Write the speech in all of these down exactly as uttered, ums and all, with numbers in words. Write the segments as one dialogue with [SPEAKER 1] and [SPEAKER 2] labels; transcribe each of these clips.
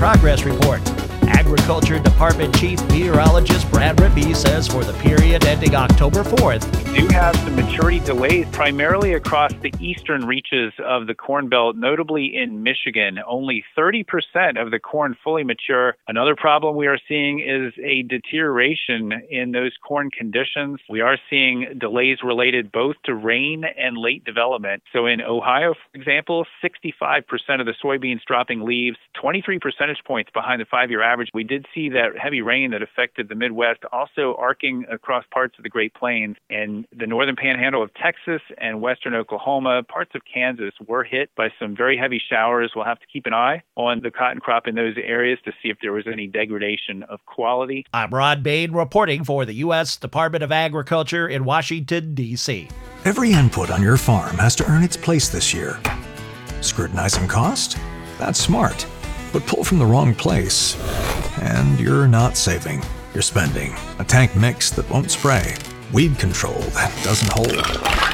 [SPEAKER 1] Progress Report. Agriculture Department Chief Meteorologist Brad Rippey says for the period ending October fourth,
[SPEAKER 2] we do have some maturity delays primarily across the eastern reaches of the Corn Belt, notably in Michigan. Only thirty percent of the corn fully mature. Another problem we are seeing is a deterioration in those corn conditions. We are seeing delays related both to rain and late development. So in Ohio, for example, sixty-five percent of the soybeans dropping leaves, twenty-three percentage points behind the five-year average. We did see that heavy rain that affected the Midwest also arcing across parts of the Great Plains, and the northern panhandle of Texas and western Oklahoma. Parts of Kansas were hit by some very heavy showers. We'll have to keep an eye on the cotton crop in those areas to see if there was any degradation of quality.
[SPEAKER 1] I'm Ron Bain reporting for the U S Department of Agriculture in Washington, D C
[SPEAKER 3] Every input on your farm has to earn its place this year. Scrutinizing cost? That's smart. But pull from the wrong place, and you're not saving. You're spending. A tank mix that won't spray. Weed control that doesn't hold.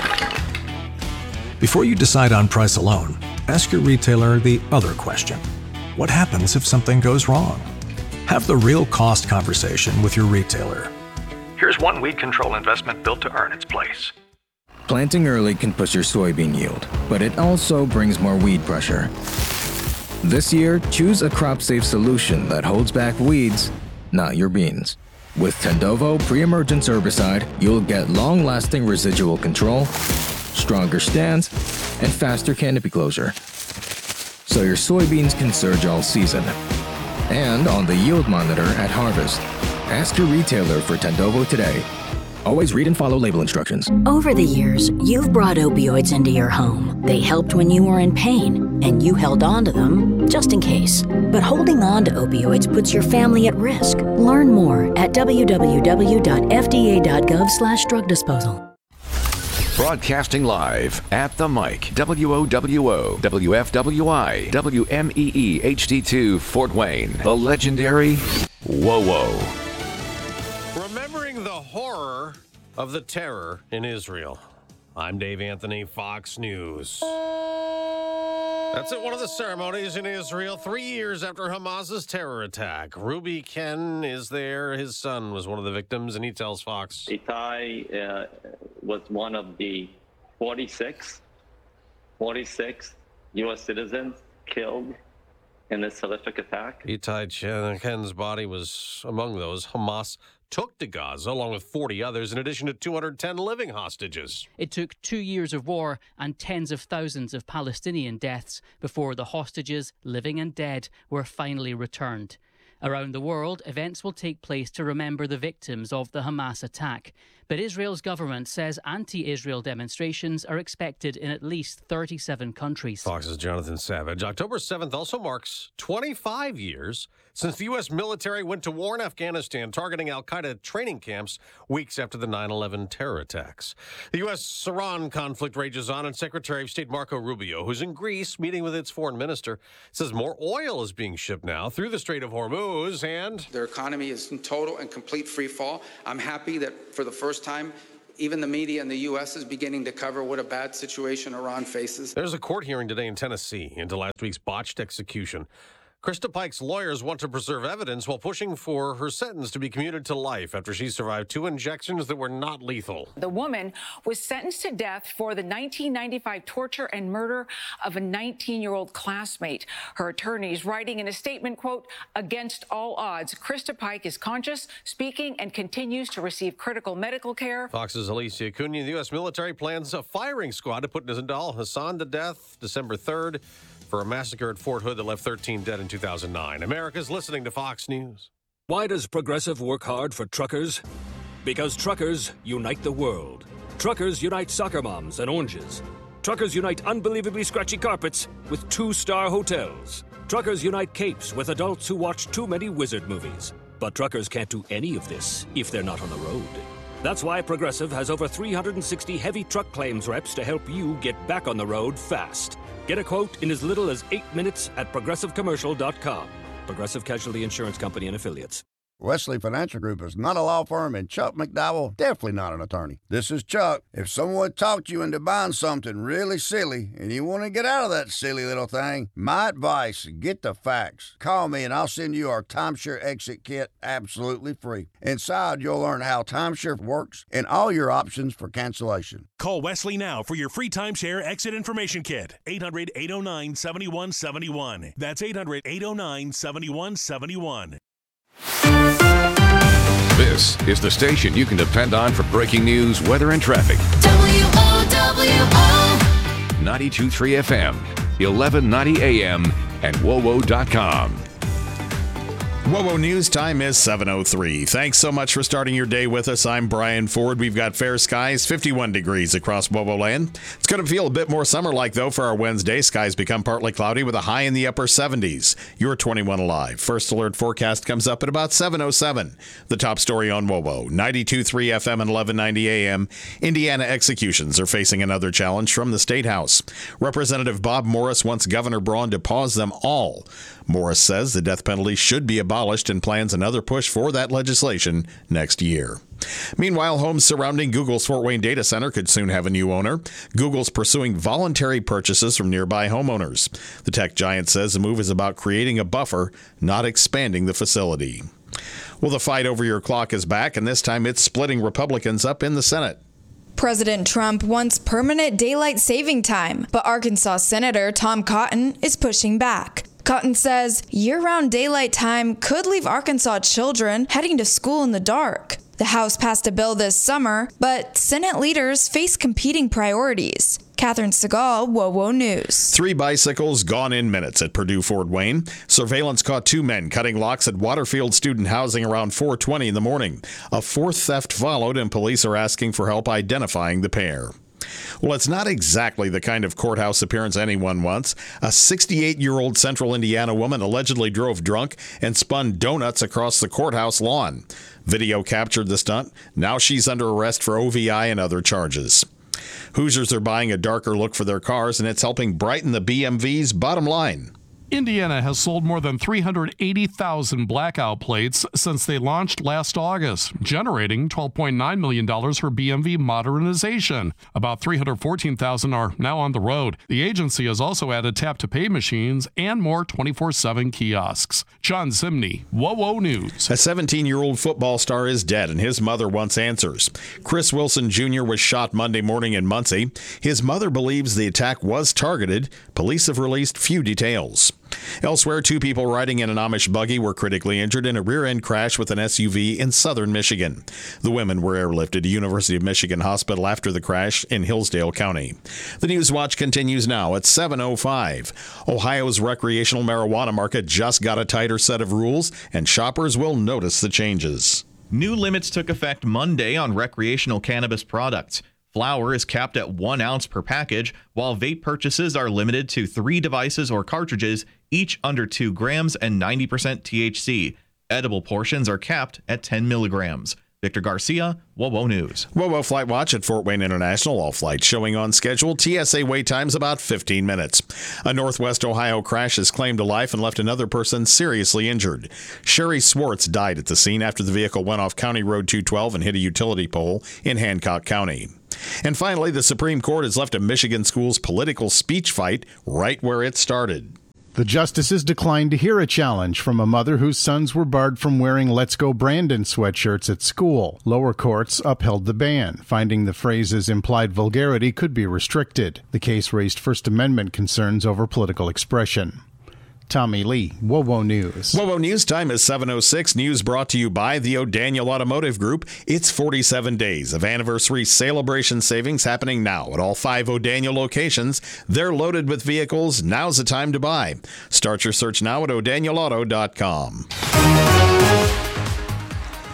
[SPEAKER 3] Before you decide on price alone, ask your retailer the other question. What happens if something goes wrong? Have the real cost conversation with your retailer. Here's one weed control investment built to earn its place.
[SPEAKER 4] Planting early can push your soybean yield, but it also brings more weed pressure. This year, choose a crop-safe solution that holds back weeds, not your beans. With Tendovo pre-emergence herbicide, you'll get long-lasting residual control, stronger stands, and faster canopy closure. So your soybeans can surge all season. And on the yield monitor at harvest, ask your retailer for Tendovo today. Always read and follow label instructions.
[SPEAKER 5] Over the years, you've brought opioids into your home. They helped when you were in pain, and you held on to them just in case. But holding on to opioids puts your family at risk. Learn more at w w w dot f d a dot gov slash drug disposal.
[SPEAKER 6] Broadcasting live at the mic, W O W O, W F W I, W M E E H D two, Fort Wayne, the legendary Whoa Whoa.
[SPEAKER 7] Remembering the horror of the terror in Israel. I'm Dave Anthony, Fox News. That's at one of the ceremonies in Israel, three years after Hamas's terror attack. Ruby Ken is there. His son was one of the victims, and he tells Fox.
[SPEAKER 8] Itai uh, was one of the forty-six, forty-six U S citizens killed in this horrific attack.
[SPEAKER 7] Itai Ken's body was among those Hamas took to Gaza, along with forty others, in addition to two hundred ten living hostages.
[SPEAKER 9] It took two years of war and tens of thousands of Palestinian deaths before the hostages, living and dead, were finally returned. Around the world, events will take place to remember the victims of the Hamas attack. But Israel's government says anti-Israel demonstrations are expected in at least thirty-seven countries.
[SPEAKER 7] Fox's Jonathan Savage. October seventh also marks twenty-five years since the U S military went to war in Afghanistan, targeting al-Qaeda training camps weeks after the nine eleven terror attacks. The U S-Iran conflict rages on, and Secretary of State Marco Rubio, who's in Greece meeting with its foreign minister, says more oil is being shipped now through the Strait of Hormuz, and
[SPEAKER 10] their economy is in total and complete free fall. I'm happy that for the first time, even the media in the U S is beginning to cover what a bad situation Iran faces.
[SPEAKER 7] There's a court hearing today in Tennessee into last week's botched execution. Krista Pike's lawyers want to preserve evidence while pushing for her sentence to be commuted to life after she survived two injections that were not lethal.
[SPEAKER 11] The woman was sentenced to death for the nineteen ninety-five torture and murder of a nineteen-year-old classmate. Her attorneys writing in a statement, quote, "Against all odds, Krista Pike is conscious, speaking, and continues to receive critical medical care."
[SPEAKER 7] Fox's Alicia Cunha. The U S military plans a firing squad to put Nizam Hassan to death December third. For a massacre at Fort Hood that left thirteen dead in two thousand nine. America's listening to Fox News.
[SPEAKER 12] Why does Progressive work hard for truckers? Because truckers unite the world. Truckers unite soccer moms and oranges. Truckers unite unbelievably scratchy carpets with two-star hotels. Truckers unite capes with adults who watch too many wizard movies. But truckers can't do any of this if they're not on the road. That's why Progressive has over three hundred sixty heavy truck claims reps to help you get back on the road fast. Get a quote in as little as eight minutes at progressive commercial dot com. Progressive Casualty Insurance Company and Affiliates.
[SPEAKER 13] Wesley Financial Group is not a law firm, and Chuck McDowell definitely not an attorney. This is Chuck. If someone talked you into buying something really silly and you want to get out of that silly little thing, my advice, get the facts. Call me and I'll send you our timeshare exit kit absolutely free. Inside, you'll learn how timeshare works and all your options for cancellation.
[SPEAKER 14] Call Wesley now for your free timeshare exit information kit. eight hundred, eight oh nine, seven one seven one. That's eight hundred, eight oh nine, seven one seven one.
[SPEAKER 6] This is the station you can depend on for breaking news, weather, and traffic.
[SPEAKER 15] W O W O
[SPEAKER 6] ninety-two point three F M, eleven ninety A M, and W O W O dot com.
[SPEAKER 16] W O W O News time is seven oh three. Thanks so much for starting your day with us. I'm Brian Ford. We've got fair skies, fifty-one degrees across W O W O land. It's going to feel a bit more summer-like, though, for our Wednesday. Skies become partly cloudy with a high in the upper seventies. You're twenty-one alive. First alert forecast comes up at about seven oh seven. The top story on W O W O, ninety-two point three F M and eleven ninety A M. Indiana executions are facing another challenge from the State House. Representative Bob Morris wants Governor Braun to pause them all. Morris says the death penalty should be abolished and plans another push for that legislation next year. Meanwhile, homes surrounding Google's Fort Wayne data center could soon have a new owner. Google's pursuing voluntary purchases from nearby homeowners. The tech giant says the move is about creating a buffer, not expanding the facility. Well, the fight over your clock is back, and this time it's splitting Republicans up in the Senate.
[SPEAKER 17] President Trump wants permanent daylight saving time, but Arkansas Senator Tom Cotton is pushing back. Cotton says year-round daylight time could leave Arkansas children heading to school in the dark. The House passed a bill this summer, but Senate leaders face competing priorities. Catherine Segal, W O W O News.
[SPEAKER 16] Three bicycles gone in minutes at Purdue Fort Wayne. Surveillance caught two men cutting locks at Waterfield student housing around four twenty in the morning. A fourth theft followed, and police are asking for help identifying the pair. Well, it's not exactly the kind of courthouse appearance anyone wants. A sixty-eight-year-old Central Indiana woman allegedly drove drunk and spun donuts across the courthouse lawn. Video captured the stunt. Now she's under arrest for O V I and other charges. Hoosiers are buying a darker look for their cars, and it's helping brighten the B M W's bottom line.
[SPEAKER 18] Indiana has sold more than three hundred eighty thousand blackout plates since they launched last August, generating twelve point nine million dollars for B M W modernization. About three hundred fourteen thousand are now on the road. The agency has also added tap-to-pay machines and more twenty-four seven kiosks. John Zimney, W O W O News.
[SPEAKER 16] A seventeen-year-old football star is dead, and his mother wants answers. Chris Wilson Junior was shot Monday morning in Muncie. His mother believes the attack was targeted. Police have released few details. Elsewhere, two people riding in an Amish buggy were critically injured in a rear-end crash with an S U V in southern Michigan. The women were airlifted to University of Michigan Hospital after the crash in Hillsdale County. The News Watch continues now at seven oh five. Ohio's recreational marijuana market just got a tighter set of rules, and shoppers will notice the changes.
[SPEAKER 19] New limits took effect Monday on recreational cannabis products. Flower is capped at one ounce per package, while vape purchases are limited to three devices or cartridges, each under two grams and ninety percent T H C. Edible portions are capped at ten milligrams. Victor Garcia, W O W O News.
[SPEAKER 16] W O W O Flight Watch at Fort Wayne International. All flights showing on schedule. T S A wait times about fifteen minutes. A Northwest Ohio crash has claimed a life and left another person seriously injured. Sherry Swartz died at the scene after the vehicle went off County Road two twelve and hit a utility pole in Hancock County. And finally, the Supreme Court has left a Michigan school's political speech fight right where it started.
[SPEAKER 20] The justices declined to hear a challenge from a mother whose sons were barred from wearing Let's Go Brandon sweatshirts at school. Lower courts upheld the ban, finding the phrase's implied vulgarity could be restricted. The case raised First Amendment concerns over political expression. Tommy Lee, W O W O News.
[SPEAKER 16] W O W O News time is seven oh six. News brought to you by the O'Daniel Automotive Group. It's forty-seven days of anniversary celebration savings happening now at all five O'Daniel locations. They're loaded with vehicles. Now's the time to buy. Start your search now at o'daniel auto dot com.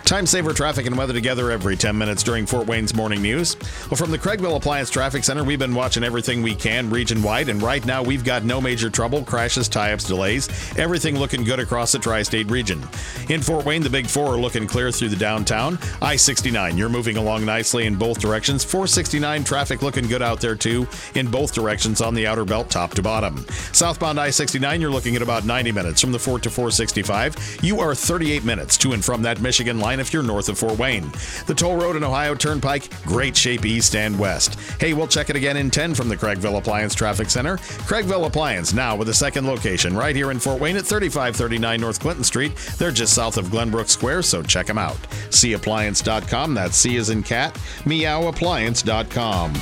[SPEAKER 16] Time saver traffic and weather together every ten minutes during Fort Wayne's morning news. Well, from the Craigville Appliance Traffic Center, we've been watching everything we can region-wide, and right now we've got no major trouble, crashes, tie-ups, delays. Everything looking good across the tri-state region. In Fort Wayne, the Big Four are looking clear through the downtown. I sixty-nine, you're moving along nicely in both directions. four sixty-nine, traffic looking good out there too, in both directions on the outer belt, top to bottom. Southbound I sixty-nine, you're looking at about ninety minutes from the Fort to four sixty-five. You are thirty-eight minutes to and from that Michigan line if you're north of Fort Wayne. The toll road and Ohio Turnpike, great shape east and west. Hey, we'll check it again in ten from the Craigville Appliance Traffic Center. Craigville Appliance, now with a second location right here in Fort Wayne at thirty-five thirty-nine North Clinton Street. They're just south of Glenbrook Square, so check them out. see appliance dot com, that's C as in cat, meow appliance dot com.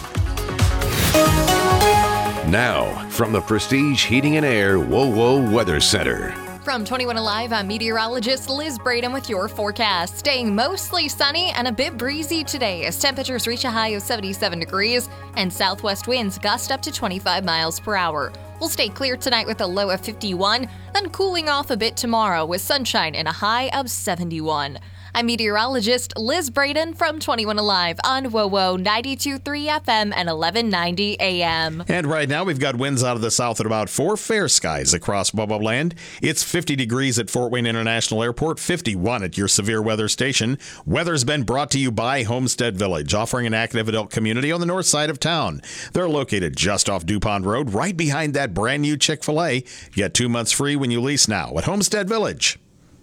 [SPEAKER 6] Now, from the Prestige Heating and Air WoWo Weather Center.
[SPEAKER 21] From twenty-one Alive, I'm meteorologist Liz Braden with your forecast. Staying mostly sunny and a bit breezy today as temperatures reach a high of seventy-seven degrees and southwest winds gust up to twenty-five miles per hour. We'll stay clear tonight with a low of fifty-one, then cooling off a bit tomorrow with sunshine and a high of seventy-one. I'm meteorologist Liz Braden from twenty-one Alive on WoWo ninety-two point three F M and eleven ninety A M.
[SPEAKER 16] And right now we've got winds out of the south at about four, fair skies across WoWo land. It's fifty degrees at Fort Wayne International Airport, fifty-one at your severe weather station. Weather's been brought to you by Homestead Village, offering an active adult community on the north side of town. They're located just off DuPont Road, right behind that brand new Chick-fil-A. Get two months free when you lease now at Homestead Village.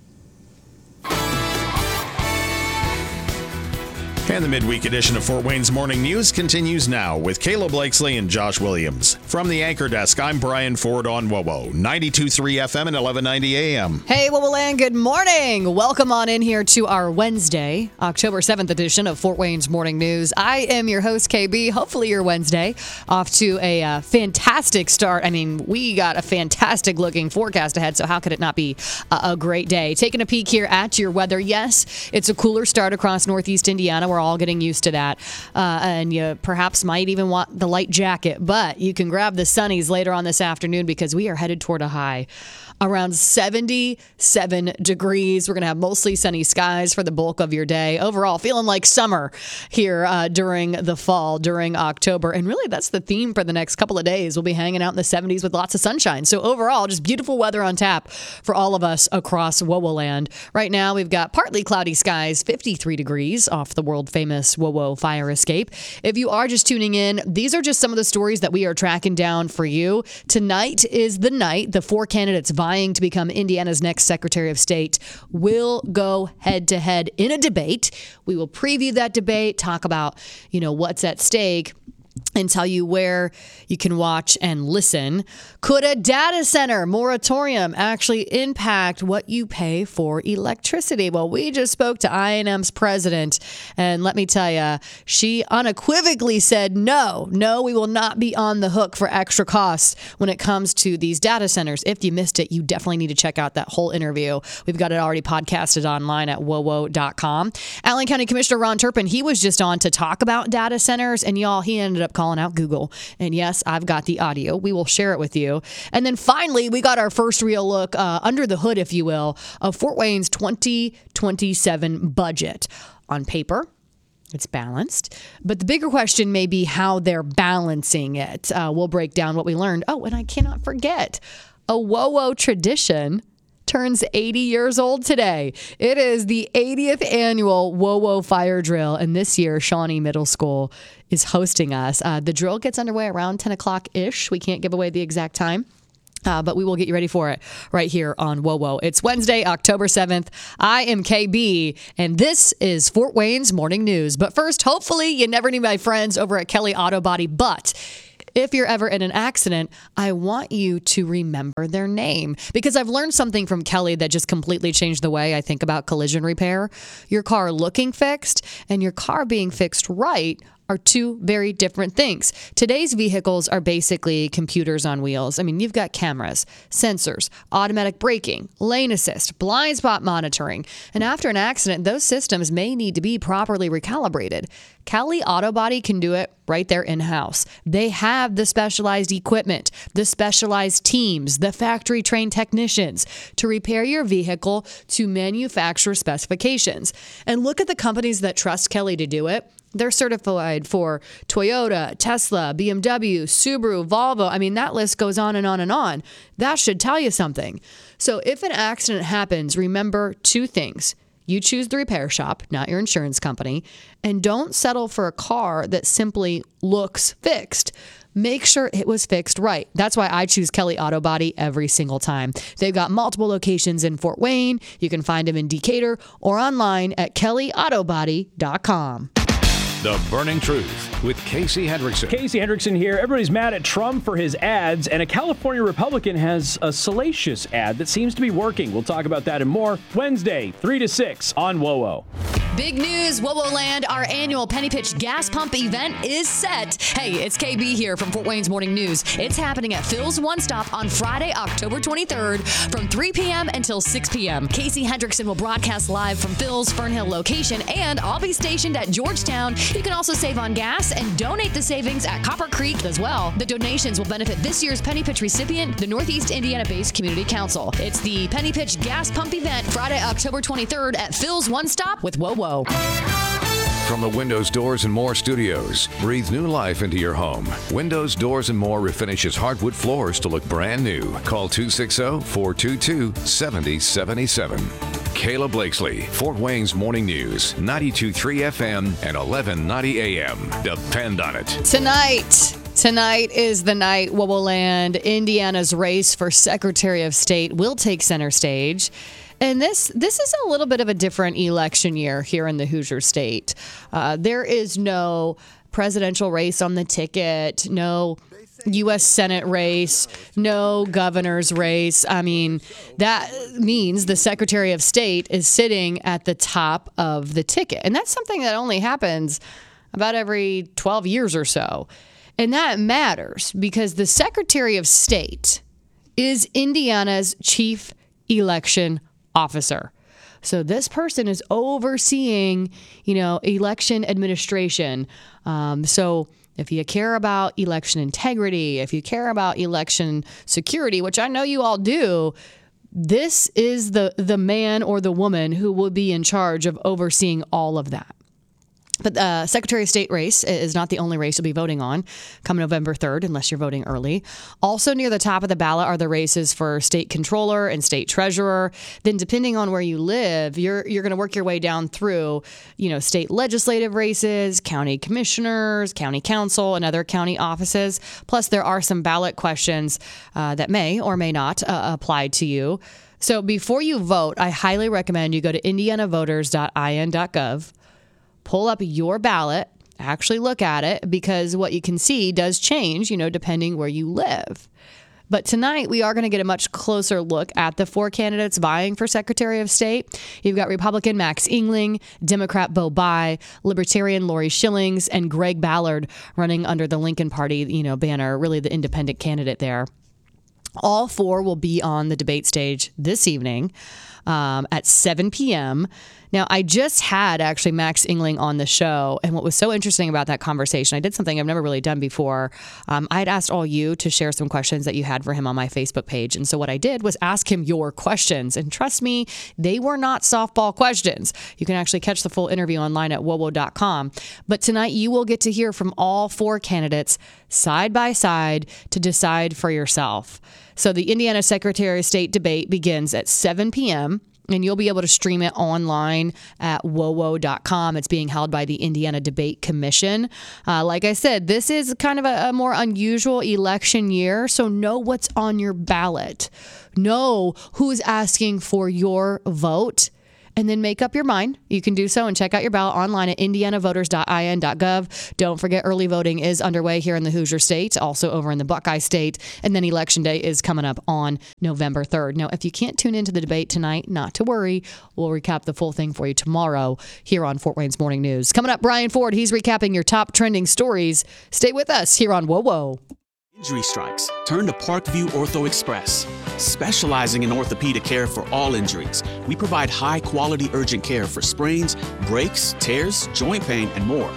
[SPEAKER 16] And the midweek edition of Fort Wayne's Morning News continues now with Kayla Blakesley and Josh Williams. From the anchor desk, I'm Brian Ford on WoWo, ninety-two point three F M and eleven ninety A M.
[SPEAKER 22] Hey, WoWo Land, good morning. Welcome on in here to our Wednesday, October seventh edition of Fort Wayne's Morning News. I am your host, K B. Hopefully your Wednesday off to a uh, fantastic start. I mean, we got a fantastic looking forecast ahead, so how could it not be a, a great day? Taking a peek here at your weather. Yes, it's a cooler start across northeast Indiana. We're all getting used to that, uh, and you perhaps might even want the light jacket, but you can grab the sunnies later on this afternoon because we are headed toward a high around seventy-seven degrees. We're going to have mostly sunny skies for the bulk of your day. Overall, feeling like summer here uh, during the fall, during October. And really, that's the theme for the next couple of days. We'll be hanging out in the seventies with lots of sunshine. So overall, just beautiful weather on tap for all of us across WoWo land. Right now, we've got partly cloudy skies, fifty-three degrees off the world-famous WoWo fire escape. If you are just tuning in, these are just some of the stories that we are tracking down for you. Tonight is the night the four candidates vying to become Indiana's next Secretary of State will go head-to-head in a debate. We will preview that debate, talk about, you know, what's at stake, and tell you where you can watch and listen. Could a data center moratorium actually impact what you pay for electricity? Well, we just spoke to I and M's president, and let me tell you, she unequivocally said no, no, we will not be on the hook for extra costs when it comes to these data centers. If you missed it, you definitely need to check out that whole interview. We've got it already podcasted online at wowo dot com. Allen County Commissioner Ron Turpin, he was just on to talk about data centers, and y'all, he ended up calling out Google. And yes, I've got the audio. We will share it with you. And then finally, we got our first real look uh, under the hood, if you will, of Fort Wayne's twenty twenty-seven budget. On paper, it's balanced. But the bigger question may be how they're balancing it. Uh, we'll break down what we learned. Oh, and I cannot forget, a WoWo tradition turns eighty years old today. It is the eightieth annual WoWo Fire Drill, and this year, Shawnee Middle School is hosting us. Uh, the drill gets underway around ten o'clock-ish. We can't give away the exact time. Uh, but we will get you ready for it right here on WoWo. It's Wednesday, October seventh. I am K B, and this is Fort Wayne's Morning News. But first, hopefully you never need my friends over at Kelly Auto Body, but if you're ever in an accident, I want you to remember their name, because I've learned something from Kelly that just completely changed the way I think about collision repair. Your car looking fixed and your car being fixed right are two very different things. Today's vehicles are basically computers on wheels. I mean, you've got cameras, sensors, automatic braking, lane assist, blind spot monitoring. And after an accident, those systems may need to be properly recalibrated. Kelly Auto Body can do it right there in-house. They have the specialized equipment, the specialized teams, the factory-trained technicians to repair your vehicle to manufacturer specifications. And look at the companies that trust Kelly to do it. They're certified for Toyota, Tesla, B M W, Subaru, Volvo. I mean, that list goes on and on and on. That should tell you something. So if an accident happens, remember two things. You choose the repair shop, not your insurance company, and don't settle for a car that simply looks fixed. Make sure it was fixed right. That's why I choose Kelly Auto Body every single time. They've got multiple locations in Fort Wayne. You can find them in Decatur or online at kelly auto body dot com.
[SPEAKER 1] The Burning Truth with Casey Hendrickson.
[SPEAKER 2] Casey Hendrickson here. Everybody's mad at Trump for his ads, and a California Republican has a salacious ad that seems to be working. We'll talk about that and more Wednesday, three to six on WOWO.
[SPEAKER 22] Big news, WOWO Land. Our annual Penny Pitch gas pump event is set. Hey, it's K B here from Fort Wayne's Morning News. It's happening at Phil's One Stop on Friday, October twenty-third from three p.m. until six p.m. Casey Hendrickson will broadcast live from Phil's Fernhill location, and I'll be stationed at Georgetown. You can also save on gas and donate the savings at Copper Creek as well. The donations will benefit this year's Penny Pitch recipient, the Northeast Indiana-based Community Council. It's the Penny Pitch gas pump event Friday, October twenty-third at Phil's One Stop with WOWO.
[SPEAKER 6] From the Windows, Doors, and More studios, breathe new life into your home. Windows, Doors, and More refinishes hardwood floors to look brand new. Call two six zero, four two two, seven zero seven seven. Kayla Blakesley, Fort Wayne's Morning News, ninety-two point three F M and eleven ninety A M. Depend on it.
[SPEAKER 22] Tonight. Tonight is the night WOWO Land, Indiana's race for Secretary of State will take center stage. And this this is a little bit of a different election year here in the Hoosier State. Uh, there is no presidential race on the ticket, no U S Senate race, no governor's race. I mean, that means the Secretary of State is sitting at the top of the ticket. And that's something that only happens about every twelve years or so. And that matters because the Secretary of State is Indiana's chief election officer. So this person is overseeing, you know, election administration. Um, so if you care about election integrity, if you care about election security, which I know you all do, this is the the man or the woman who will be in charge of overseeing all of that. But the uh, Secretary of State race is not the only race you'll be voting on come November third, unless you're voting early. Also near the top of the ballot are the races for state controller and state treasurer. Then depending on where you live, you're you're going to work your way down through, you know, state legislative races, county commissioners, county council, and other county offices. Plus, there are some ballot questions uh, that may or may not uh, apply to you. So before you vote, I highly recommend you go to indiana voters dot i n dot gov. Pull up your ballot, actually look at it, because what you can see does change, you know, depending where you live. But tonight, we are going to get a much closer look at the four candidates vying for Secretary of State. You've got Republican Max Engling, Democrat Bo Bai, Libertarian Lori Schillings, and Greg Ballard running under the Lincoln Party, you know, banner, really the independent candidate there. All four will be on the debate stage this evening um, at seven p.m. Now, I just had actually Max Engling on the show, and what was so interesting about that conversation, I did something I've never really done before. Um, I had asked all you to share some questions that you had for him on my Facebook page, and so what I did was ask him your questions, and trust me, they were not softball questions. You can actually catch the full interview online at wowo dot com, but tonight you will get to hear from all four candidates side by side to decide for yourself. So the Indiana Secretary of State debate begins at seven p.m., and you'll be able to stream it online at wowo dot com. It's being held by the Indiana Debate Commission. Uh, like I said, this is kind of a, a more unusual election year, so know what's on your ballot. Know who's asking for your vote, and then make up your mind. You can do so and check out your ballot online at indiana voters dot i n dot gov. Don't forget, early voting is underway here in the Hoosier State, also over in the Buckeye State, and then Election Day is coming up on November third. Now, if you can't tune into the debate tonight, not to worry. We'll recap the full thing for you tomorrow here on Fort Wayne's Morning News. Coming up, Brian Ford. He's recapping your top trending stories. Stay with us here on WOWO.
[SPEAKER 23] Injury strikes. Turn to Parkview Ortho Express. Specializing in orthopedic care for all injuries, we provide high-quality urgent care for sprains, breaks, tears, joint pain, and more.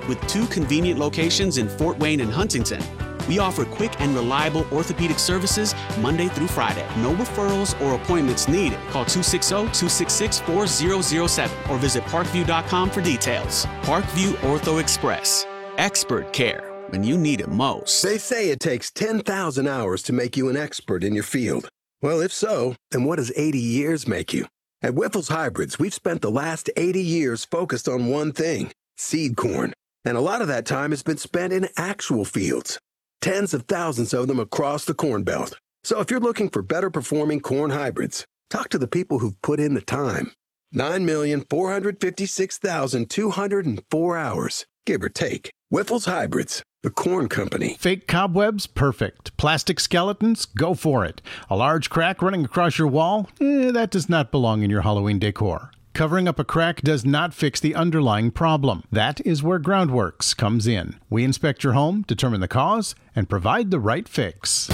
[SPEAKER 23] With two convenient locations in Fort Wayne and Huntington, we offer quick and reliable orthopedic services Monday through Friday. No referrals or appointments needed. Call two six zero, two six six, four zero zero seven or visit parkview dot com for details. Parkview Ortho Express. Expert care when you need it most.
[SPEAKER 3] They say it takes ten thousand hours to make you an expert in your field. Well, if so, then what does eighty years make you? At Whiffles Hybrids, we've spent the last eighty years focused on one thing, seed corn. And a lot of that time has been spent in actual fields. Tens of thousands of them across the Corn Belt. So if you're looking for better performing corn hybrids, talk to the people who've put in the time. nine million, four hundred fifty-six thousand, two hundred four hours, give or take. Whiffles Hybrids, the corn company.
[SPEAKER 20] Fake cobwebs? Perfect. Plastic skeletons? Go for it. A large crack running across your wall? Eh, that does not belong in your Halloween decor. Covering up a crack does not fix the underlying problem. That is where Groundworks comes in. We inspect your home, determine the cause, and provide the right fix.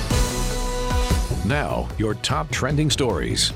[SPEAKER 1] Now, your top trending stories.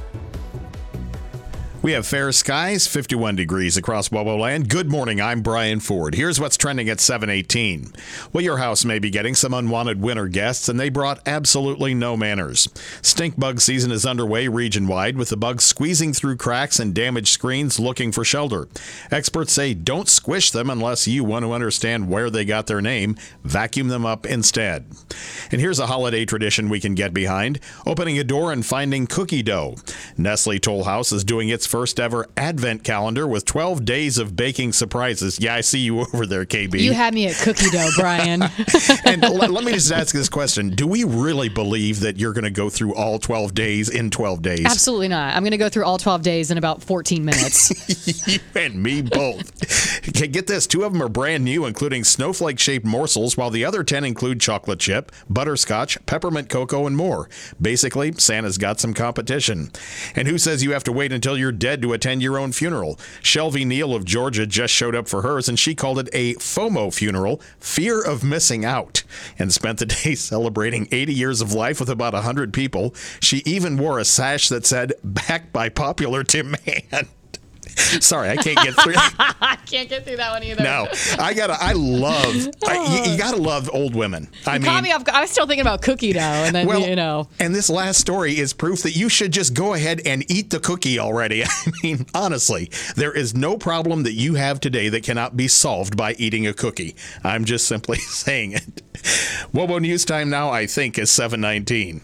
[SPEAKER 16] We have fair skies, fifty-one degrees across Bobo Land. Good morning, I'm Brian Ford. Here's what's trending at seven eighteen. Well, your house may be getting some unwanted winter guests, and they brought absolutely no manners. Stink bug season is underway region-wide, with the bugs squeezing through cracks and damaged screens looking for shelter. Experts say don't squish them unless you want to understand where they got their name. Vacuum them up instead. And here's a holiday tradition we can get behind, opening a door and finding cookie dough. Nestle Toll House is doing its first ever advent calendar with twelve days of baking surprises. Yeah, I see you over there, K B.
[SPEAKER 22] You had me at cookie dough, Brian.
[SPEAKER 16] And l- let me just ask this question. Do we really believe that you're going to go through all twelve days in twelve days?
[SPEAKER 22] Absolutely not. I'm going to go through all twelve days in about fourteen minutes.
[SPEAKER 16] You and me both. Okay, get this. Two of them are brand new, including snowflake-shaped morsels, while the other ten include chocolate chip, butterscotch, peppermint cocoa, and more. Basically, Santa's got some competition. And who says you have to wait until you're dead to attend your own funeral? Shelby Neal of Georgia just showed up for hers, and she called it a FOMO funeral, fear of missing out, and spent the day celebrating eighty years of life with about one hundred people. She even wore a sash that said, "Back by popular demand." Sorry, I can't get through.
[SPEAKER 22] I can't get through that one either.
[SPEAKER 16] No, I gotta. I love. I, you, you gotta love old women. I
[SPEAKER 22] You
[SPEAKER 16] mean,
[SPEAKER 22] caught me off, I was still thinking about cookie dough, and then
[SPEAKER 16] well,
[SPEAKER 22] you know.
[SPEAKER 16] And this last story is proof that you should just go ahead and eat the cookie already. I mean, honestly, there is no problem that you have today that cannot be solved by eating a cookie. I'm just simply saying it. Wobo News time now, I think, is seven nineteen.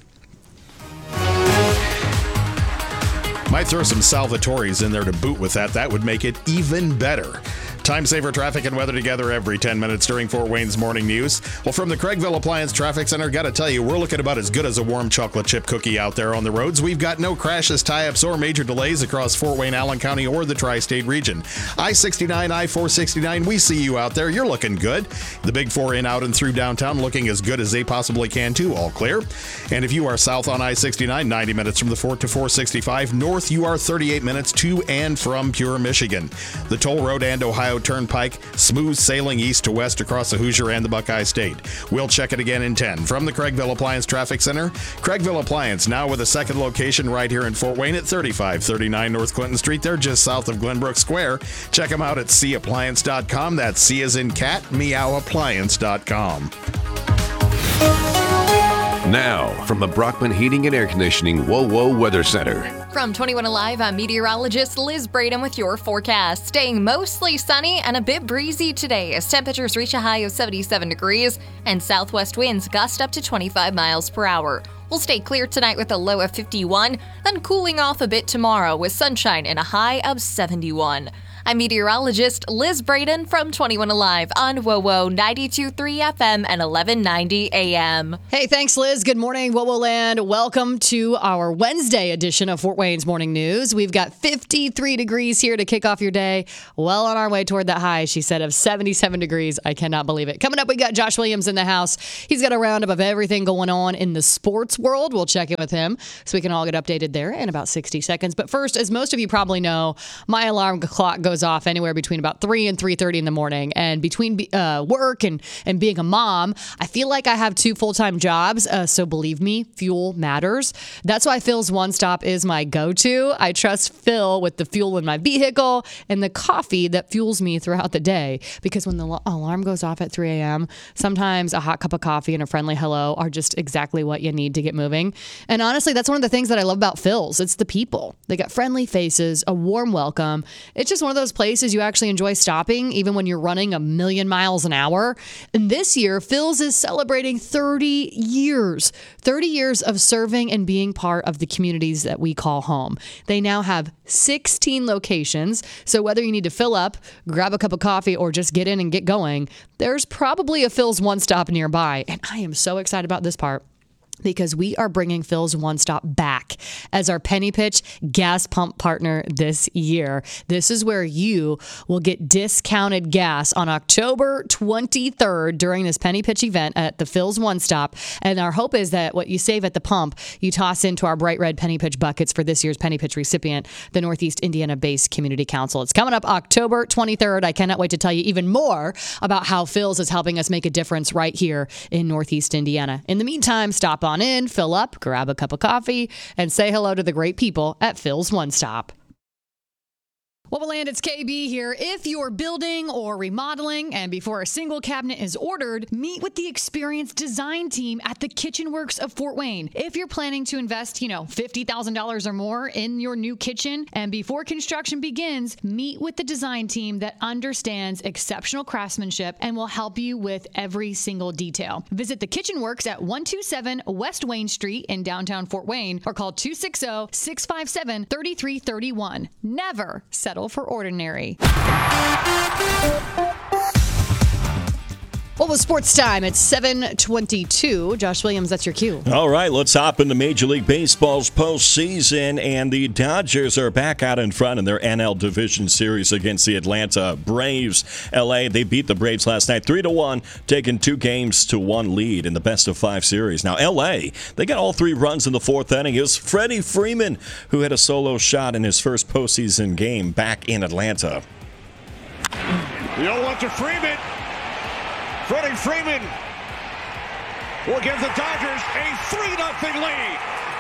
[SPEAKER 16] Might throw some Salvatore's in there to boot with that. That would make it even better. Time saver traffic and weather together every ten minutes during Fort Wayne's morning news. Well, from the Craigville Appliance Traffic Center, got to tell you, we're looking about as good as a warm chocolate chip cookie out there on the roads. We've got no crashes, tie-ups, or major delays across Fort Wayne, Allen County, or the tri-state region. I sixty-nine, I four sixty-nine, we see you out there. You're looking good. The Big Four in, out, and through downtown looking as good as they possibly can, too. All clear. And if you are south on I sixty-nine, ninety minutes from the Fort to four sixty-five. North, you are thirty-eight minutes to and from Pure, Michigan. The toll road and Ohio Turnpike, smooth sailing east to west across the Hoosier and the Buckeye State. We'll check it again in ten. From the Craigville Appliance Traffic Center, Craigville Appliance, now with a second location right here in Fort Wayne at thirty-five thirty-nine North Clinton Street. They're just south of Glenbrook Square. Check them out at c appliance dot com. That's C as in cat, meow appliance dot com.
[SPEAKER 6] Now, from the Brockman Heating and Air Conditioning Whoa Whoa Weather Center.
[SPEAKER 21] From twenty-one Alive, I'm meteorologist Liz Braden with your forecast. Staying mostly sunny and a bit breezy today as temperatures reach a high of seventy-seven degrees and southwest winds gust up to twenty-five miles per hour. We'll stay clear tonight with a low of fifty-one, then cooling off a bit tomorrow with sunshine and a high of seventy-one. I'm meteorologist Liz Braden from twenty-one Alive on WOWO ninety-two point three F M and eleven ninety A M.
[SPEAKER 22] Hey, thanks, Liz. Good morning, WOWO Land. Welcome to our Wednesday edition of Fort Wayne's Morning News. We've got fifty-three degrees here to kick off your day. Well on our way toward that high, she said, of seventy-seven degrees. I cannot believe it. Coming up, we got Josh Williams in the house. He's got a roundup of everything going on in the sports world. We'll check in with him so we can all get updated there in about sixty seconds. But first, as most of you probably know, my alarm clock goes goes off anywhere between about three and three thirty in the morning. And between uh, work and, and being a mom, I feel like I have two full-time jobs. Uh, so believe me, fuel matters. That's why Phil's One Stop is my go-to. I trust Phil with the fuel in my vehicle and the coffee that fuels me throughout the day. Because when the alarm goes off at three a.m., sometimes a hot cup of coffee and a friendly hello are just exactly what you need to get moving. And honestly, that's one of the things that I love about Phil's. It's the people. They got friendly faces, a warm welcome. It's just one of those places you actually enjoy stopping, even when you're running a million miles an hour. And this year, Phil's is celebrating thirty years. thirty years of serving and being part of the communities that we call home. They now have sixteen locations. So whether you need to fill up, grab a cup of coffee, or just get in and get going, there's probably a Phil's One Stop nearby. And I am so excited about this part, because we are bringing Phil's One Stop back as our Penny Pitch gas pump partner this year. This is where you will get discounted gas on October twenty-third during this Penny Pitch event at the Phil's One Stop. And our hope is that what you save at the pump, you toss into our bright red Penny Pitch buckets for this year's Penny Pitch recipient, the Northeast Indiana-based Community Council. It's coming up October twenty-third. I cannot wait to tell you even more about how Phil's is helping us make a difference right here in Northeast Indiana. In the meantime, stop on on in, fill up, grab a cup of coffee, and say hello to the great people at Phil's One Stop. Well, Land, it's K B here. If you're building or remodeling and before a single cabinet is ordered, meet with the experienced design team at the Kitchen Works of Fort Wayne. If you're planning to invest, you know, fifty thousand dollars or more in your new kitchen, and before construction begins, meet with the design team that understands exceptional craftsmanship and will help you with every single detail. Visit the Kitchen Works at one two seven West Wayne Street in downtown Fort Wayne, or call two six zero, six five seven, three three three one. Never settle for ordinary. Well, with sports time, it's seven twenty-two. Josh Williams, that's your cue.
[SPEAKER 4] All right, let's hop into Major League Baseball's postseason, and the Dodgers are back out in front in their N L Division Series against the Atlanta Braves. L A, they beat the Braves last night three to one, taking two games to one lead in the best of five series. Now, L A, they got all three runs in the fourth inning. It was Freddie Freeman who had a solo shot in his first postseason game back in Atlanta.
[SPEAKER 5] The oh one to Freeman. Freddie Freeman will give the Dodgers a three nothing lead.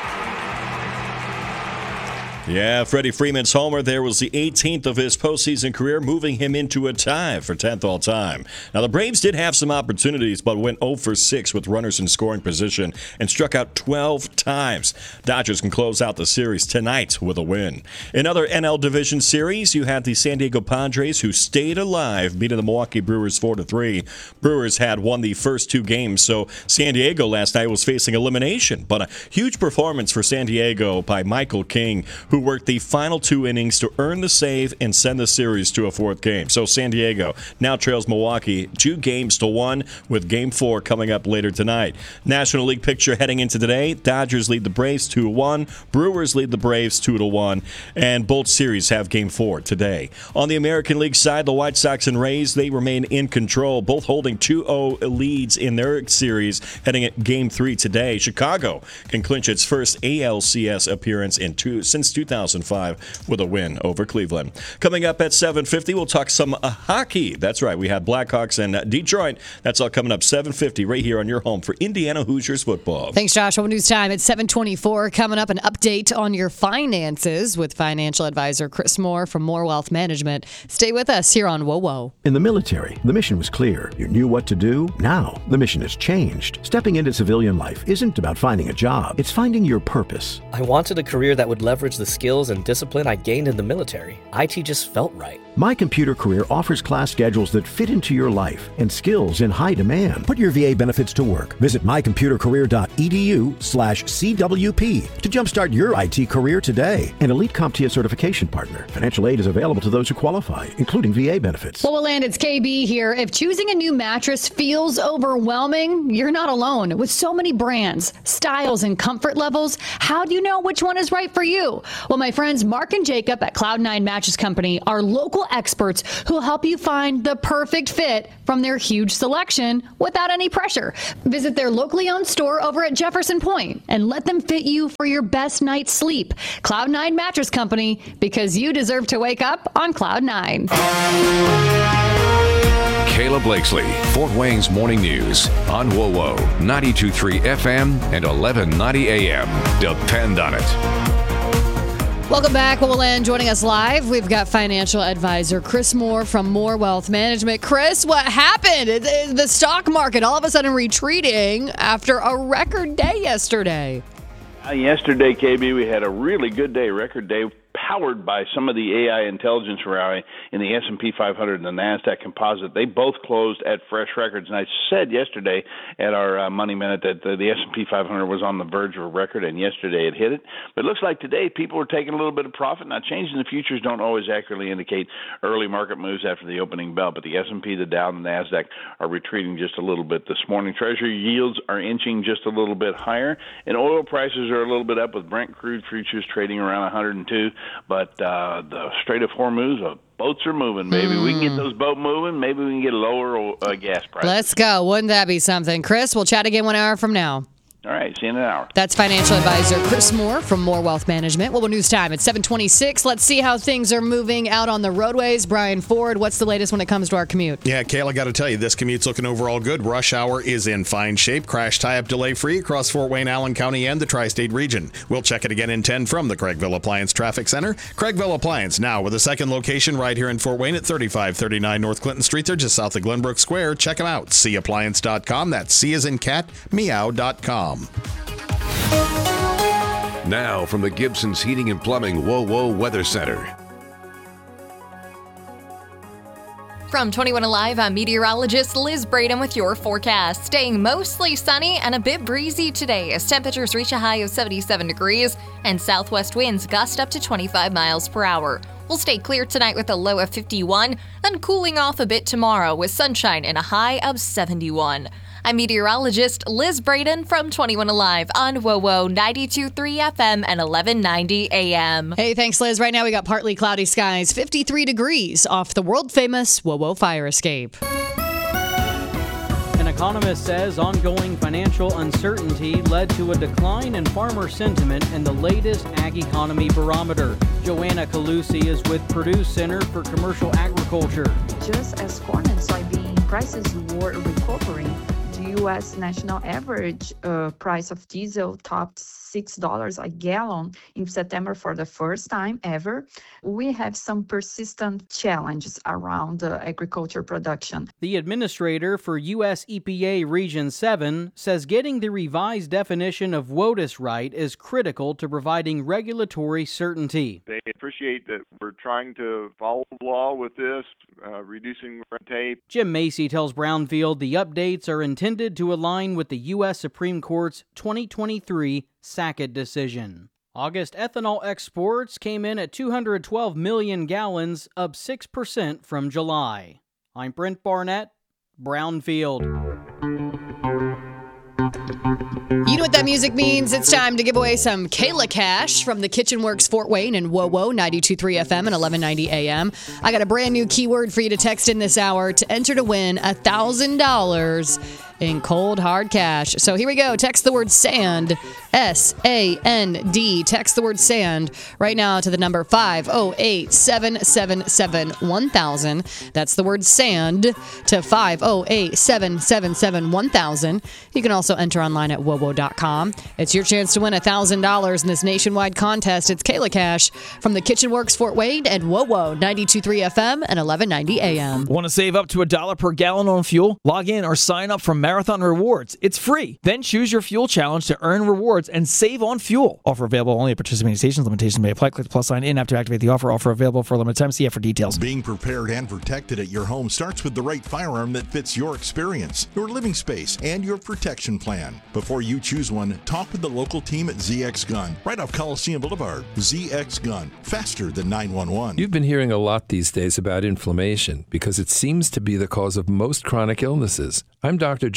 [SPEAKER 4] Yeah, Freddie Freeman's homer there was the eighteenth of his postseason career, moving him into a tie for tenth all-time. Now, the Braves did have some opportunities, but went oh for six with runners in scoring position and struck out twelve times. Dodgers can close out the series tonight with a win. In other N L Division Series, you had the San Diego Padres, who stayed alive, beating the Milwaukee Brewers four to three. Brewers had won the first two games, so San Diego last night was facing elimination. But a huge performance for San Diego by Michael King, who worked the final two innings to earn the save and send the series to a fourth game. So San Diego now trails Milwaukee two games to one, with game four coming up later tonight. National League picture heading into today: Dodgers lead the Braves two to one, Brewers lead the Braves two to one, and both series have game four today. On the American League side, the White Sox and Rays, they remain in control, both holding two oh leads in their series heading at game three today. Chicago can clinch its first A L C S appearance in two since two thousand five with a win over Cleveland. Coming up at seven fifty, we'll talk some uh, hockey. That's right, we have Blackhawks and uh, Detroit. That's all coming up seven fifty right here on your home for Indiana Hoosiers football.
[SPEAKER 22] Thanks, Josh. Well, news time at seven twenty-four. Coming up, an update on your finances with financial advisor Chris Moore from Moore Wealth Management. Stay with us here on Whoa Whoa.
[SPEAKER 8] In the military, the mission was clear. You knew what to do. Now, the mission has changed. Stepping into civilian life isn't about finding a job. It's finding your purpose.
[SPEAKER 24] I wanted a career that would leverage the skills and discipline I gained in the military. I T just felt right.
[SPEAKER 8] My Computer Career offers class schedules that fit into your life and skills in high demand. Put your V A benefits to work. Visit mycomputercareer.edu slash CWP to jumpstart your I T career today. An Elite CompTIA certification partner. Financial aid is available to those who qualify, including V A benefits.
[SPEAKER 22] Well, Land, it's K B here. If choosing a new mattress feels overwhelming, you're not alone. With so many brands, styles, and comfort levels, how do you know which one is right for you? Well, my friends Mark and Jacob at Cloud nine Mattress Company are local experts who'll help you find the perfect fit from their huge selection without any pressure. Visit their locally owned store over at Jefferson Point and let them fit you for your best night's sleep. Cloud nine Mattress Company, because you deserve to wake up on Cloud nine.
[SPEAKER 6] Kayla Blakesley, Fort Wayne's Morning News on W O W ninety-two point three F M and eleven ninety A M. Depend on it.
[SPEAKER 22] Welcome back. We'll end joining us live. We've got financial advisor Chris Moore from Moore Wealth Management. Chris, what happened? It, it, the stock market all of a sudden retreating after a record day yesterday.
[SPEAKER 7] Uh, yesterday, K B, we had a really good day, record day, powered by some of the A I intelligence rally in the S and P five hundred and the NASDAQ Composite. They both closed at fresh records. And I said yesterday at our uh, Money Minute that the, the S and P five hundred was on the verge of a record, and yesterday it hit it. But it looks like today people are taking a little bit of profit. Now, changes in the futures don't always accurately indicate early market moves after the opening bell, but the S and P, the Dow, and the NASDAQ are retreating just a little bit this morning. Treasury yields are inching just a little bit higher, and oil prices are a little bit up with Brent crude futures trading around one hundred two. But uh, the Strait of Hormuz, uh, boats are moving, baby. Mm. We can get those boats moving. Maybe we can get lower uh, gas prices.
[SPEAKER 22] Let's go. Wouldn't that be something? Chris, we'll chat again one hour from now.
[SPEAKER 7] All right, see you in an hour.
[SPEAKER 22] That's financial advisor Chris Moore from Moore Wealth Management. Well, news time at seven twenty-six. Let's see how things are moving out on the roadways. Brian Ford, what's the latest when it comes to our commute?
[SPEAKER 16] Yeah, Kayla, got to tell you, this commute's looking overall good. Rush hour is in fine shape. Crash tie-up delay-free across Fort Wayne, Allen County, and the Tri-State region. We'll check it again in ten from the Craigville Appliance Traffic Center. Craigville Appliance now with a second location right here in Fort Wayne at thirty-five thirty-nine North Clinton Street. They're just south of Glenbrook Square. Check them out. C appliance dot com. That's C as in cat, meow dot com.
[SPEAKER 6] Now from the Gibson's Heating and Plumbing W O W Weather Center.
[SPEAKER 21] From twenty-one Alive, I'm meteorologist Liz Braden with your forecast. Staying mostly sunny and a bit breezy today as temperatures reach a high of seventy-seven degrees and southwest winds gust up to twenty-five miles per hour. We'll stay clear tonight with a low of fifty-one, then cooling off a bit tomorrow with sunshine and a high of seventy-one. I'm meteorologist Liz Braden from twenty-one Alive on W O W ninety-two point three F M and eleven ninety A M.
[SPEAKER 22] Hey, thanks, Liz. Right now we got partly cloudy skies, fifty-three degrees off the world-famous W O W fire escape.
[SPEAKER 2] An economist says ongoing financial uncertainty led to a decline in farmer sentiment in the latest Ag Economy Barometer. Joanna Calusi is with Purdue Center for Commercial Agriculture.
[SPEAKER 9] Just as corn and soybean prices were recovering, the U S national average uh, price of diesel topped six dollars a gallon in September for the first time ever. We have some persistent challenges around uh, agriculture production.
[SPEAKER 2] The administrator for U S E P A Region seven says getting the revised definition of WOTUS right is critical to providing regulatory certainty.
[SPEAKER 10] They appreciate that we're trying to follow the law with this, uh, reducing red tape.
[SPEAKER 2] Jim Macy tells Brownfield the updates are intended to align with the U S Supreme Court's twenty twenty-three Sackett decision. August ethanol exports came in at two hundred twelve million gallons, up six percent from July. I'm Brent Barnett, Brownfield.
[SPEAKER 22] You know what that music means? It's time to give away some Kayla cash from the Kitchen Works Fort Wayne and W O W ninety-two point three F M and eleven ninety A M. I got a brand new keyword for you to text in this hour to enter to win one thousand dollars in cold hard cash. So here we go. Text the word SAND, S A N D. Text the word SAND right now to the number five oh eight, seven seven seven, one thousand. That's the word SAND to five oh eight, seven seven seven, one thousand. You can also enter online at wowo dot com. It's your chance to win one thousand dollars in this nationwide contest. It's Kayla Cash from the Kitchen Works Fort Wayne and W O W ninety-two point three F M and eleven ninety A M.
[SPEAKER 11] Want to save up to a dollar per gallon on fuel? Log in or sign up for Marathon Rewards. It's free. Then choose your fuel challenge to earn rewards and save on fuel. Offer available only at participating stations. Limitations may apply. Click the plus sign in app to activate the offer. Offer available for a limited time. See F for details.
[SPEAKER 25] Being prepared and protected at your home starts with the right firearm that fits your experience, your living space, and your protection plan. Before you choose one, talk with the local team at Z X Gun, right off Coliseum Boulevard. Z X Gun, faster than nine one one.
[SPEAKER 26] You've been hearing a lot these days about inflammation because it seems to be the cause of most chronic illnesses. I'm Doctor Joe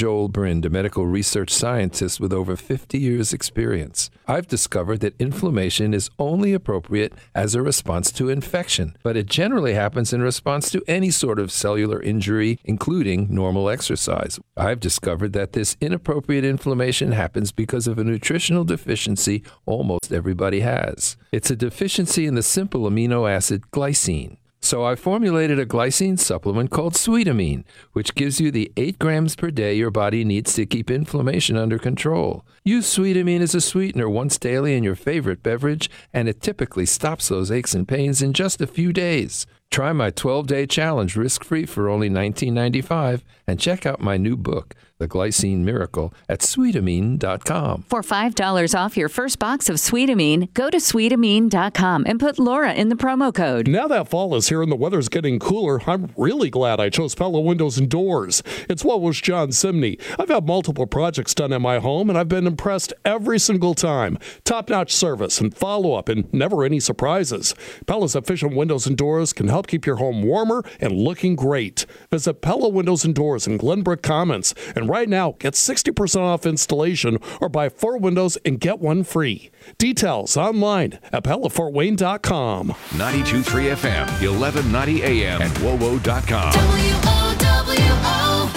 [SPEAKER 12] Joel Brind, a medical research scientist with over fifty years' experience. I've discovered that inflammation is only appropriate as a response to infection, but it generally happens in response to any sort of cellular injury, including normal exercise. I've discovered that this inappropriate inflammation happens because of a nutritional deficiency almost everybody has. It's a deficiency in the simple amino acid glycine. So I formulated a glycine supplement called Sweetamine, which gives you the eight grams per day your body needs to keep inflammation under control. Use Sweetamine as a sweetener once daily in your favorite beverage, and it typically stops those aches and pains in just a few days. Try my twelve-day challenge risk-free for only nineteen ninety-five, and check out my new book, The Glycine Miracle, at Sweetamine dot com.
[SPEAKER 13] For five dollars off your first box of Sweetamine, go to Sweetamine dot com and put Laura in the promo code.
[SPEAKER 18] Now that fall is here and the weather's getting cooler, I'm really glad I chose Pella Windows and Doors. It's what was John Simney. I've had multiple projects done in my home, and I've been impressed every single time. Top-notch service and follow-up, and never any surprises. Pella's efficient windows and doors can help keep your home warmer and looking great. Visit Pella Windows and Doors in Glenbrook Commons, and right now, get sixty percent off installation or buy four windows and get one free. Details online at Pella Fort Wayne dot com.
[SPEAKER 6] ninety-two point three F M, eleven ninety A M, and W O W O dot com.
[SPEAKER 14] W O W O.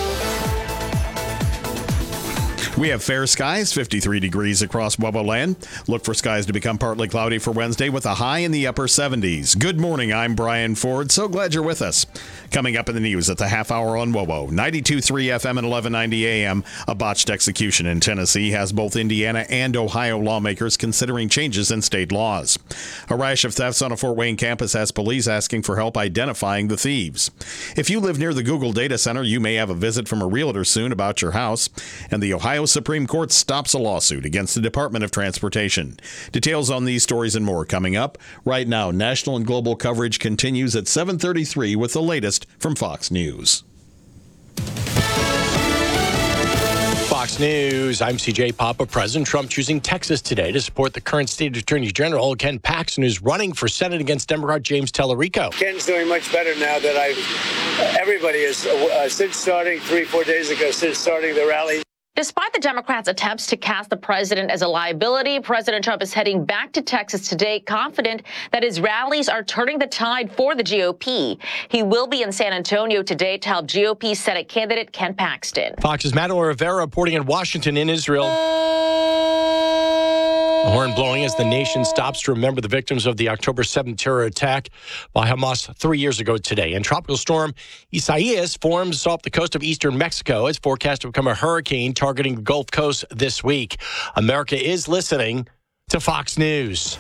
[SPEAKER 16] We have fair skies, fifty-three degrees across W O W O land. Look for skies to become partly cloudy for Wednesday with a high in the upper seventies. Good morning, I'm Brian Ford. So glad you're with us. Coming up in the news at the half hour on W O W O, ninety-two point three F M and eleven ninety A M. A botched execution in Tennessee has both Indiana and Ohio lawmakers considering changes in state laws. A rash of thefts on a Fort Wayne campus has police asking for help identifying the thieves. If you live near the Google data center, you may have a visit from a realtor soon about your house. And the Ohio Supreme Court stops a lawsuit against the Department of Transportation. Details on these stories and more coming up. Right now, national and global coverage continues at seven thirty-three with the latest from Fox News.
[SPEAKER 15] Fox News, I'm C J Papa. President Trump choosing Texas today to support the current state attorney general, Ken Paxton, who's running for Senate against Democrat James Tallarico.
[SPEAKER 17] Ken's doing much better now that I've, everybody is, uh, since starting three, four days ago, since starting the rally.
[SPEAKER 26] Despite the Democrats' attempts to cast the president as a liability, President Trump is heading back to Texas today, confident that his rallies are turning the tide for the G O P. He will be in San Antonio today to help G O P Senate candidate Ken Paxton.
[SPEAKER 15] Fox's Madeline Rivera reporting in Washington in Israel. The horn blowing as the nation stops to remember the victims of the October seventh terror attack by Hamas three years ago today. And tropical storm Isaias forms off the coast of eastern Mexico. It's forecast to become a hurricane targeting the Gulf Coast this week. America is listening to Fox News.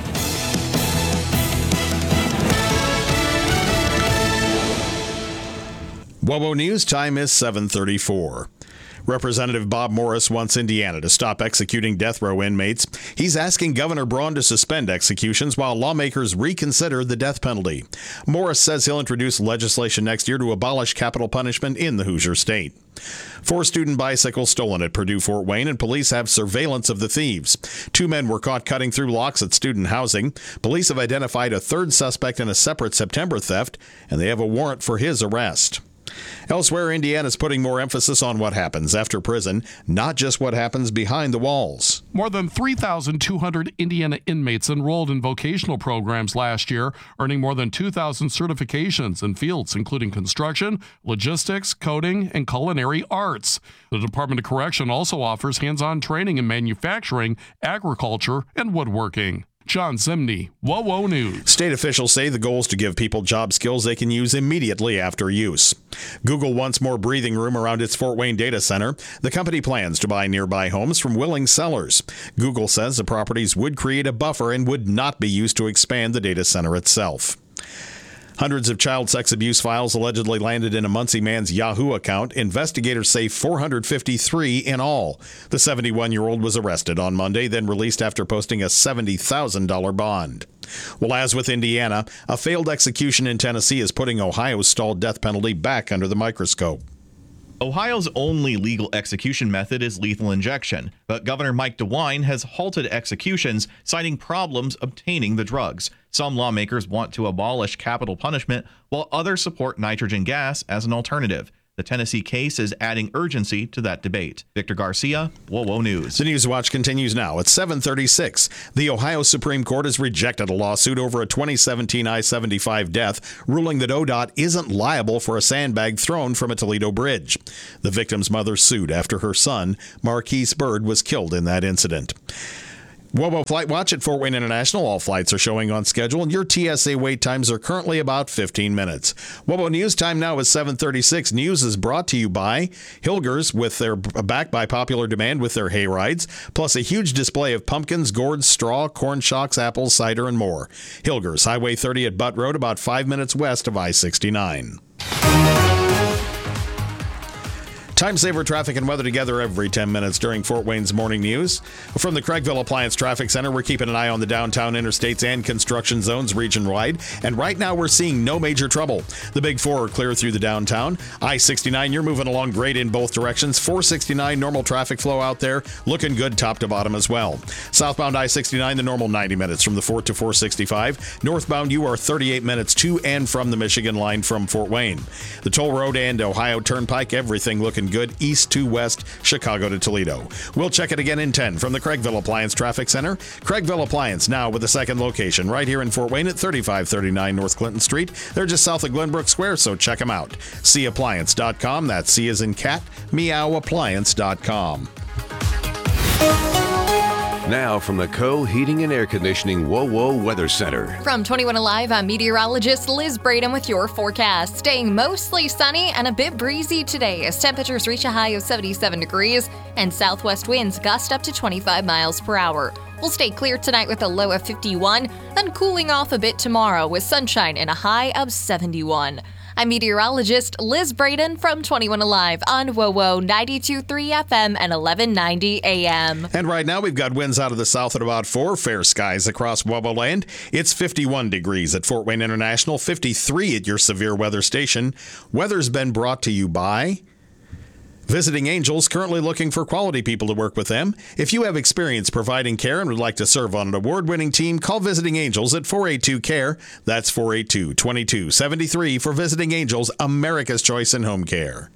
[SPEAKER 16] W O W O News time is seven thirty-four. Representative Bob Morris wants Indiana to stop executing death row inmates. He's asking Governor Braun to suspend executions while lawmakers reconsider the death penalty. Morris says he'll introduce legislation next year to abolish capital punishment in the Hoosier State. Four student bicycles stolen at Purdue Fort Wayne, and police have surveillance of the thieves. Two men were caught cutting through locks at student housing. Police have identified a third suspect in a separate September theft, and they have a warrant for his arrest. Elsewhere, Indiana's putting more emphasis on what happens after prison, not just what happens behind the walls.
[SPEAKER 18] More than three thousand two hundred Indiana inmates enrolled in vocational programs last year, earning more than two thousand certifications in fields including construction, logistics, coding, and culinary arts. The Department of Correction also offers hands-on training in manufacturing, agriculture, and woodworking. John Zimney, W O W O News.
[SPEAKER 16] State officials say the goal is to give people job skills they can use immediately after use. Google wants more breathing room around its Fort Wayne data center. The company plans to buy nearby homes from willing sellers. Google says the properties would create a buffer and would not be used to expand the data center itself. Hundreds of child sex abuse files allegedly landed in a Muncie man's Yahoo account. Investigators say four hundred fifty-three in all. The seventy-one-year-old was arrested on Monday, then released after posting a seventy thousand dollars bond. Well, as with Indiana, a failed execution in Tennessee is putting Ohio's stalled death penalty back under the microscope.
[SPEAKER 19] Ohio's only legal execution method is lethal injection, but Governor Mike DeWine has halted executions, citing problems obtaining the drugs. Some lawmakers want to abolish capital punishment, while others support nitrogen gas as an alternative. The Tennessee case is adding urgency to that debate. Victor Garcia, WOWO News.
[SPEAKER 16] The News Watch continues now at seven thirty-six. The Ohio Supreme Court has rejected a lawsuit over a twenty seventeen I seventy-five death, ruling that O D O T isn't liable for a sandbag thrown from a Toledo bridge. The victim's mother sued after her son, Marquise Bird, was killed in that incident. WOWO Flight Watch at Fort Wayne International. All flights are showing on schedule, and your T S A wait times are currently about fifteen minutes. WOWO News time now is seven thirty-six. News is brought to you by Hilgers, with their backed by popular demand with their hay rides, plus a huge display of pumpkins, gourds, straw, corn shocks, apples, cider, and more. Hilgers, Highway thirty at Butt Road, about five minutes west of I sixty-nine. Time saver traffic and weather together every ten minutes during Fort Wayne's Morning News. From the Craigville Appliance Traffic Center, we're keeping an eye on the downtown interstates and construction zones region-wide. And right now, we're seeing no major trouble. The big four are clear through the downtown. I sixty-nine, you're moving along great in both directions. four sixty-nine, normal traffic flow out there. Looking good top to bottom as well. Southbound I sixty-nine, the normal ninety minutes from the Fort to four sixty-five. Northbound, you are thirty-eight minutes to and from the Michigan line from Fort Wayne. The toll road and Ohio Turnpike, everything looking good east to west, Chicago to Toledo. We'll check it again in ten from the Craigville Appliance Traffic Center. Craigville Appliance now with a second location right here in Fort Wayne at thirty-five thirty-nine North Clinton Street. They're just south of Glenbrook Square, so check them out. C appliance dot com. That's C as in cat, meow appliance dot com.
[SPEAKER 6] Now from the Co Heating and Air Conditioning WOWO Weather Center.
[SPEAKER 21] From twenty-one Alive, I'm meteorologist Liz Braden with your forecast. Staying mostly sunny and a bit breezy today as temperatures reach a high of seventy-seven degrees and southwest winds gust up to twenty-five miles per hour. We'll stay clear tonight with a low of fifty-one, then cooling off a bit tomorrow with sunshine and a high of seventy-one. I'm meteorologist Liz Braden from twenty-one Alive on WOWO ninety-two point three F M and eleven ninety A M.
[SPEAKER 16] And right now we've got winds out of the south at about four. Fair skies across WOWO land. It's fifty-one degrees at Fort Wayne International, fifty-three at your severe weather station. Weather's been brought to you by Visiting Angels, currently looking for quality people to work with them. If you have experience providing care and would like to serve on an award-winning team, call Visiting Angels at four eight two, C A R E. That's four eight two, two two seven three for Visiting Angels, America's choice in home care.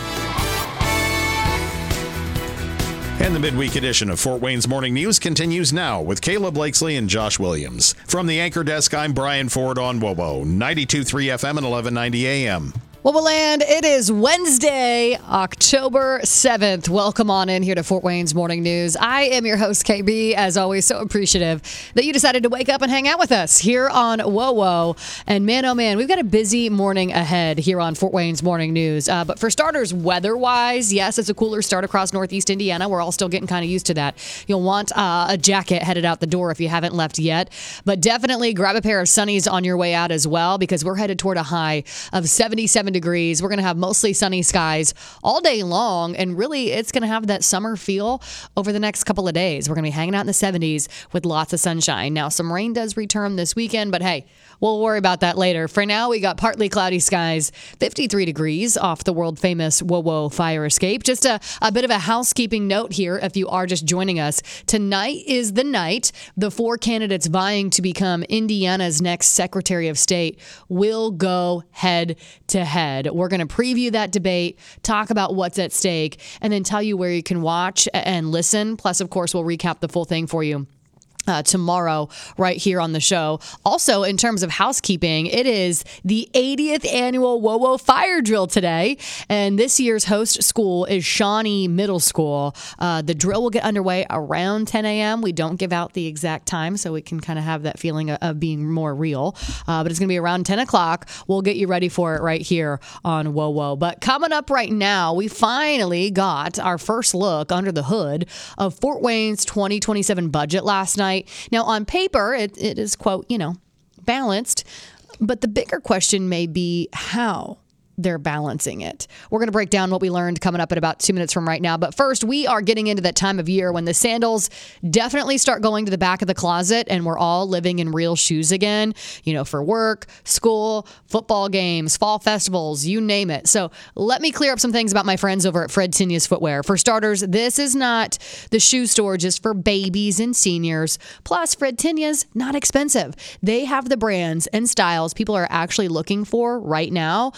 [SPEAKER 16] And the midweek edition of Fort Wayne's Morning News continues now with Caleb Blakesley and Josh Williams. From the anchor desk, I'm Brian Ford on WOWO ninety-two point three F M and eleven ninety A M.
[SPEAKER 22] WOWO Land, it is Wednesday, October seventh. Welcome on in here to Fort Wayne's Morning News. I am your host, K B. As always, so appreciative that you decided to wake up and hang out with us here on WOWO. And man, oh man, we've got a busy morning ahead here on Fort Wayne's Morning News. Uh, but for starters, weather-wise, yes, it's a cooler start across Northeast Indiana. We're all still getting kind of used to that. You'll want uh, a jacket headed out the door if you haven't left yet. But definitely grab a pair of sunnies on your way out as well, because we're headed toward a high of seventy-seven degrees. We're going to have mostly sunny skies all day long, and really it's going to have that summer feel over the next couple of days. We're going to be hanging out in the seventies with lots of sunshine. Now, some rain does return this weekend, but hey, we'll worry about that later. For now, we got partly cloudy skies, fifty-three degrees off the world famous WOWO fire escape. Just a, a bit of a housekeeping note here if you are just joining us. Tonight is the night the four candidates vying to become Indiana's next Secretary of State will go head to head. We're going to preview that debate, talk about what's at stake, and then tell you where you can watch and listen. Plus, of course, we'll recap the full thing for you Uh, tomorrow right here on the show. Also, in terms of housekeeping, it is the eightieth annual WOWO Fire Drill today, and this year's host school is Shawnee Middle School. Uh, the drill will get underway around ten a.m. We don't give out the exact time, so we can kind of have that feeling of, of being more real, uh, but it's going to be around ten o'clock. We'll get you ready for it right here on WOWO. But coming up right now, we finally got our first look under the hood of Fort Wayne's twenty twenty-seven budget last night. Now, on paper, it, it is, quote, you know, balanced, but the bigger question may be how they're balancing it. We're going to break down what we learned coming up in about two minutes from right now. But first, we are getting into that time of year when the sandals definitely start going to the back of the closet and we're all living in real shoes again, you know, for work, school, football games, fall festivals, you name it. So let me clear up some things about my friends over at Fred Tinia's Footwear. For starters, this is not the shoe store just for babies and seniors. Plus, Fred Tinia's not expensive. They have the brands and styles people are actually looking for right now. Uh,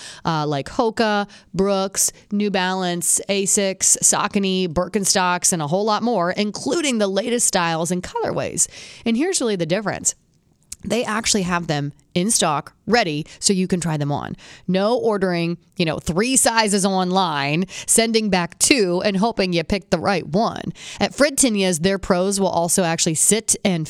[SPEAKER 22] uh, like Hoka, Brooks, New Balance, Asics, Saucony, Birkenstocks, and a whole lot more, including the latest styles and colorways. And here's really the difference. They actually have them in stock, ready, so you can try them on. No ordering, you know, three sizes online, sending back two, and hoping you pick the right one. At Fred Tenia's, their pros will also actually sit and